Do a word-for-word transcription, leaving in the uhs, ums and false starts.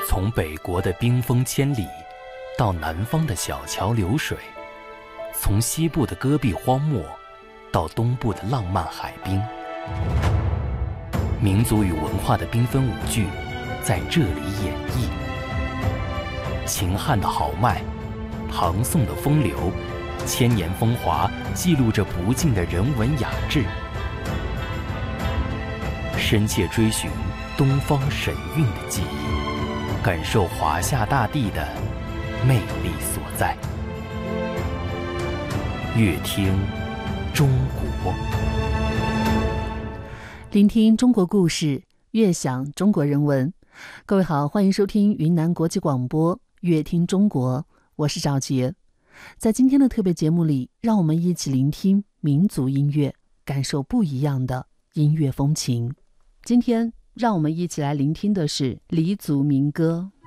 从北国的冰封千里，到南方的小桥流水，从西部的戈壁荒漠，到东部的浪漫海滨，民族与文化的缤纷舞剧在这里演绎。秦汉的豪迈，唐宋的风流，千年风华记录着不尽的人文雅致。深切追寻东方神韵的记忆，感受华夏大地的魅力所在。乐听中国， 聆听中国故事，悦享中国人文。各位好，欢迎收听云南国际广播乐听中国，我是赵杰。在今天的特别节目里，让我们一起聆听民族音乐，感受不一样的音乐风情。今天让我们一起来聆听的是黎族民歌。